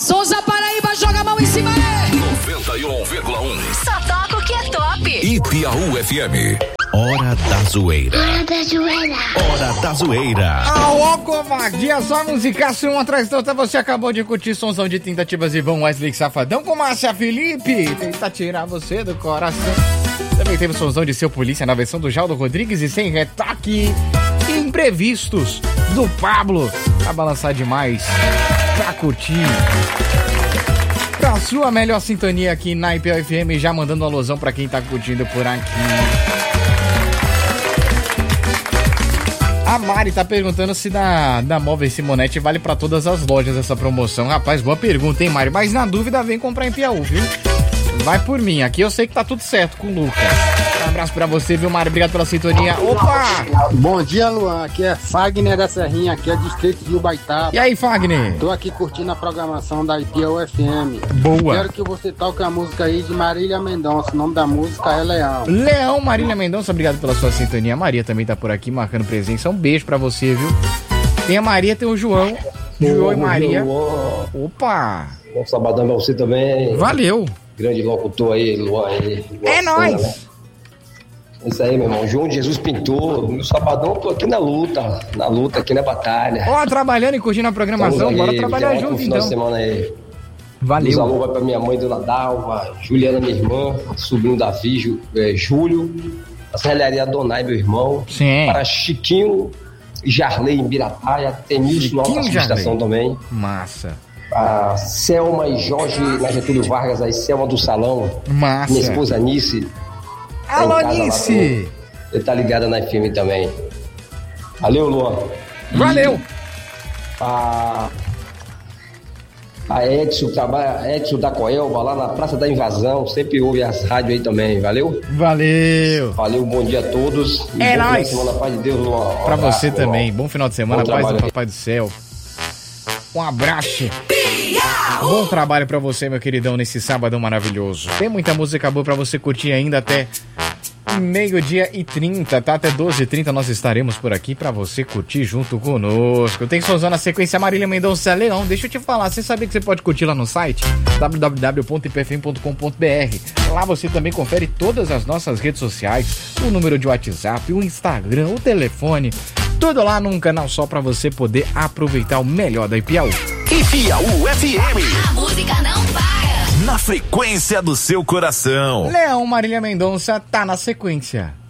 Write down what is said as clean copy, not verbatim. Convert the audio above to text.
Souza Paraíba, joga a mão em cima aí. 91,1. Só toca o que é top. Ipiaú FM. Hora da zoeira. Hora da zoeira. Hora da zoeira. Alô, covardia, só musicasse um atrás da outra. Você acabou de curtir Sonzão de Tentativas e Vão Wesley Safadão com Márcia Felipe. Tenta tirar você do coração. Também teve Sonzão de Seu Polícia na versão do Jaldo Rodrigues e Sem Retoque. E Imprevistos do Pablo. Pra balançar demais. Pra curtir. Pra sua melhor sintonia aqui na Ipiaú FM, já mandando um alusão pra quem tá curtindo por aqui. A Mari tá perguntando se da Móveis Simonete vale pra todas as lojas essa promoção. Rapaz, boa pergunta, hein, Mari? Mas na dúvida, vem comprar em Piauí, viu? Vai por mim, aqui eu sei que tá tudo certo com o Lucas. Um abraço pra você, viu, Mari? Obrigado pela sintonia. Opa! Bom dia, Luan. Aqui é Fagner da Serrinha, aqui é distrito de Ubaitá. E aí, Fagner? Tô aqui curtindo a programação da Ipiaú FM. Boa! Quero que você toque a música aí de Marília Mendonça. O nome da música é Leão. Leão, Marília Mendonça, obrigado pela sua sintonia. A Maria também tá por aqui marcando presença. Um beijo pra você, viu? Tem a Maria, tem o João. João e Maria. Opa! Bom sabadão pra você também. Valeu! Grande locutor aí, Luan. É nóis! Né? Isso aí, meu irmão. João Jesus Pintor. No sabadão, tô aqui na luta, aqui na batalha. Ó, trabalhando e curtindo a programação. Aí, Bora trabalhar junto, final então. de semana aí. Valeu. Os alô vai pra minha mãe, Dona Dalva, Juliana, minha irmã, sobrinho Davi, Júlio, a serralharia Donai, meu irmão. Sim. Para Chiquinho, Jarley em Birataia, Temilson na alta subestação também. Massa. A Selma e Jorge na Getúlio Vargas, aí Selma do Salão. Massa. Minha esposa Anice. Alô, Anice. Ele tá ligada na FM também. Valeu, Luan. Valeu. A Edson da Coelba, lá na Praça da Invasão, sempre ouve as rádios aí também, valeu? Valeu. Valeu, bom dia a todos. É nóis. Semana, paz de Deus, Luan. Pra você também, bom final de semana, paz do Papai do Céu. Um abraço. Bom trabalho pra você, meu queridão, nesse sábado maravilhoso. Tem muita música boa pra você curtir ainda até 12h30, tá? Até 12h30 nós estaremos por aqui pra você curtir junto conosco. Tem Sonzão na sequência, Marília Mendonça Leão. Deixa eu te falar, você sabia que você pode curtir lá no site www.ipfm.com.br. Lá você também confere todas as nossas redes sociais, o número de WhatsApp, o Instagram, o telefone, tudo lá num canal só pra você poder aproveitar o melhor da Ipiaú. Ipiaú FM. A música não para. Na frequência do seu coração. Leão, Marília Mendonça tá na sequência.